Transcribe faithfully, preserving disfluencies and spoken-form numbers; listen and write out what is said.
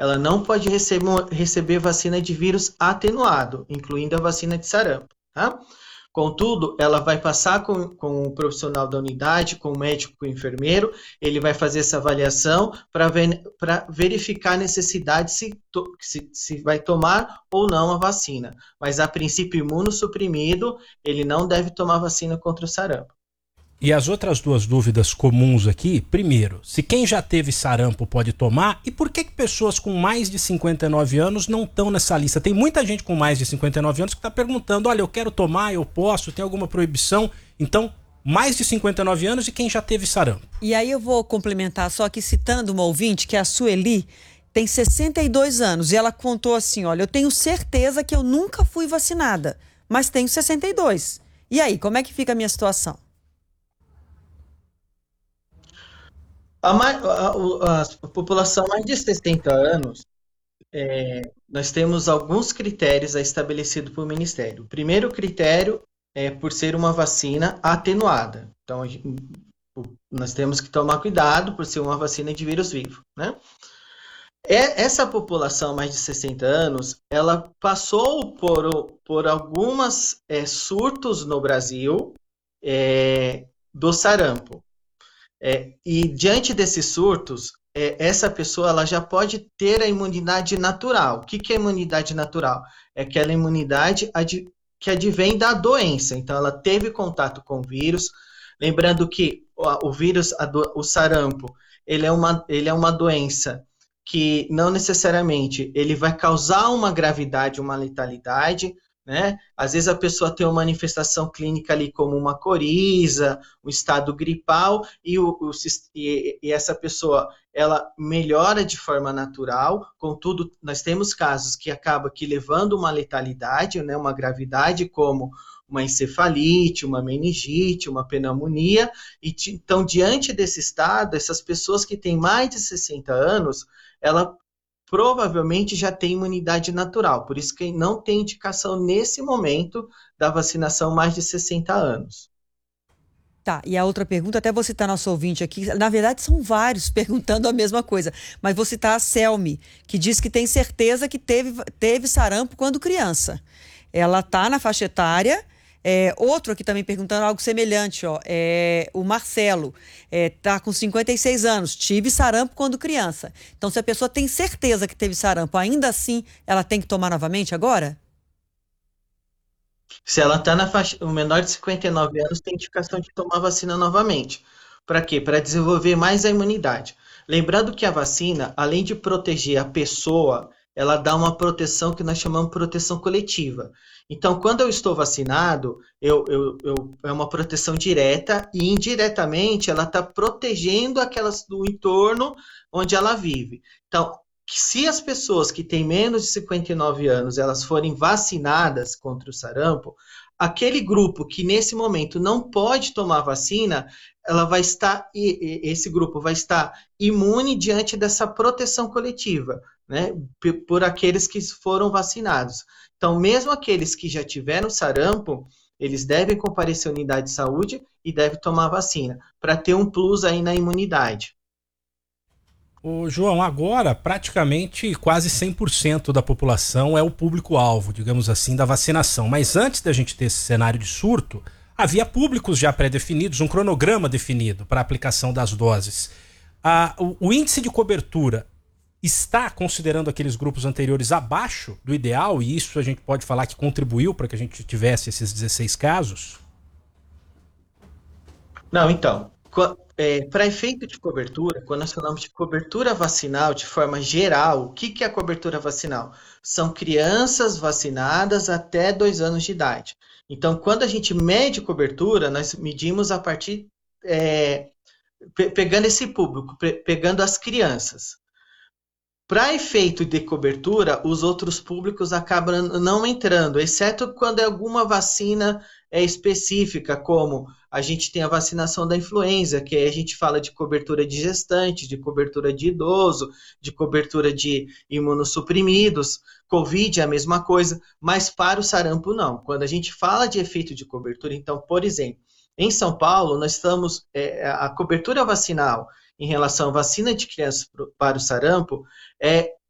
ela não pode receber, receber vacina de vírus atenuado, incluindo a vacina de sarampo, tá? Contudo, ela vai passar com, com o profissional da unidade, com o médico, com o enfermeiro, ele vai fazer essa avaliação para ver, para verificar a necessidade se, to, se, se vai tomar ou não a vacina. Mas, a princípio, imunossuprimido, ele não deve tomar vacina contra o sarampo. E as outras duas dúvidas comuns aqui, primeiro, se quem já teve sarampo pode tomar, e por que que pessoas com mais de cinquenta e nove anos não estão nessa lista? Tem muita gente com mais de cinquenta e nove anos que está perguntando, olha, eu quero tomar, eu posso, tem alguma proibição? Então, mais de cinquenta e nove anos e quem já teve sarampo. E aí eu vou complementar só aqui citando uma ouvinte, que é a Sueli, tem sessenta e dois anos, e ela contou assim, olha, eu tenho certeza que eu nunca fui vacinada, mas tenho sessenta e dois. E aí, como é que fica a minha situação? A, mais, a, a, a população mais de sessenta anos, é, nós temos alguns critérios estabelecidos pelo Ministério. O primeiro critério é por ser uma vacina atenuada. Então, nós temos que tomar cuidado por ser uma vacina de vírus vivo, né? Essa população mais de sessenta anos, ela passou por, por algumas é, surtos no Brasil é, do sarampo. É, e diante desses surtos, é, essa pessoa ela já pode ter a imunidade natural. O que, que é imunidade natural? É aquela imunidade ad, que advém da doença. Então, ela teve contato com o vírus. Lembrando que o, o vírus, a do, o sarampo, ele é, uma, ele é uma doença que não necessariamente ele vai causar uma gravidade, uma letalidade, né? Às vezes a pessoa tem uma manifestação clínica ali como uma coriza, um estado gripal, e, o, o, e, e essa pessoa ela melhora de forma natural. Contudo, nós temos casos que acaba que levando uma letalidade, né? Uma gravidade, como uma encefalite, uma meningite, uma pneumonia. E, então, diante desse estado, essas pessoas que têm mais de sessenta anos, ela provavelmente já tem imunidade natural, por isso que não tem indicação nesse momento da vacinação mais de sessenta anos. Tá, e a outra pergunta, até vou citar nosso ouvinte aqui, na verdade são vários perguntando a mesma coisa, mas vou citar a Selmi, que diz que tem certeza que teve, teve sarampo quando criança. Ela está na faixa etária. É, outro aqui também perguntando algo semelhante, ó, é, o Marcelo, está é, com cinquenta e seis anos, tive sarampo quando criança. Então, se a pessoa tem certeza que teve sarampo, ainda assim, ela tem que tomar novamente agora? Se ela está na faixa, o menor de cinquenta e nove anos tem indicação de tomar vacina novamente. Para quê? Para desenvolver mais a imunidade. Lembrando que a vacina, além de proteger a pessoa, ela dá uma proteção que nós chamamos de proteção coletiva. Então, quando eu estou vacinado, eu, eu, eu, é uma proteção direta e indiretamente ela está protegendo aquelas do entorno onde ela vive. Então, se as pessoas que têm menos de cinquenta e nove anos, elas forem vacinadas contra o sarampo, aquele grupo que nesse momento não pode tomar vacina, ela vai estar, esse grupo vai estar imune diante dessa proteção coletiva, né, por aqueles que foram vacinados. Então, mesmo aqueles que já tiveram sarampo, eles devem comparecer à unidade de saúde e devem tomar vacina, para ter um plus aí na imunidade. Ô, João, agora praticamente quase cem por cento da população é o público-alvo, digamos assim, da vacinação. Mas antes da gente ter esse cenário de surto, havia públicos já pré-definidos, um cronograma definido para a aplicação das doses. Ah, o, o índice de cobertura está considerando aqueles grupos anteriores abaixo do ideal, e isso a gente pode falar que contribuiu para que a gente tivesse esses dezesseis casos? Não, então, é, para efeito de cobertura, quando nós falamos de cobertura vacinal de forma geral, o que, que é a cobertura vacinal? São crianças vacinadas até dois anos de idade. Então, quando a gente mede cobertura, nós medimos a partir, é, pe- pegando esse público, pe- pegando as crianças. Para efeito de cobertura, os outros públicos acabam não entrando, exceto quando é alguma vacina é, específica, como a gente tem a vacinação da influenza, que aí a gente fala de cobertura de gestante, de cobertura de idoso, de cobertura de imunossuprimidos. Covid é a mesma coisa, mas para o sarampo não. Quando a gente fala de efeito de cobertura, então, por exemplo, em São Paulo, nós estamos, é, a cobertura vacinal em relação à vacina de crianças para o sarampo é